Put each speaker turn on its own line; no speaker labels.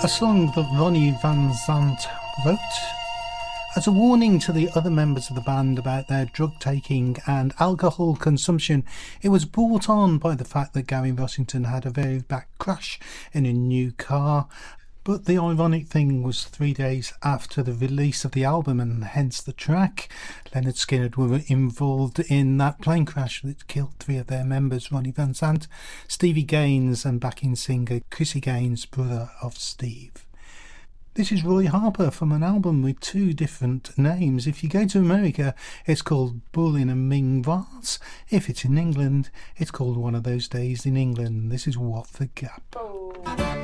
A song that Ronnie Van Zant wrote as a warning to the other members of the band about their drug taking and alcohol consumption. It was brought on by the fact that Gary Rossington had a very bad crash in a new car. But the ironic thing was 3 days after the release of the album, and hence the track, Lynyrd Skynyrd were involved in that plane crash that killed 3 of their members, Ronnie Van Zant, Stevie Gaines and backing singer Chrissy Gaines, brother of Steve. This is Roy Harper from an album with 2 different names. If you go to America, it's called Bull in a Ming Vase. If it's in England, it's called One of Those Days in England. This is What the Gap.
Oh.